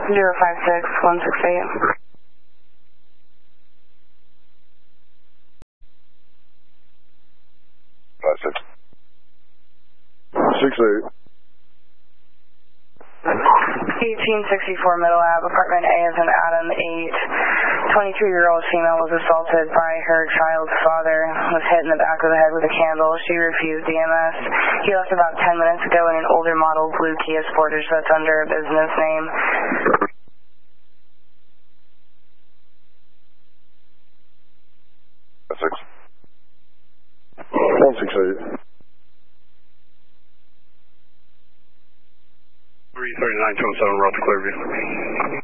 056168. 68. 1864 Middle Ave, apartment A as in Adam 8. 23-year-old female was assaulted by her child's father, was hit in the back of the head with a candle. She refused EMS. He left about 10 minutes ago in an older model blue Kia Sportage that's under a business name. That's 168. 339 207, route to Clearview.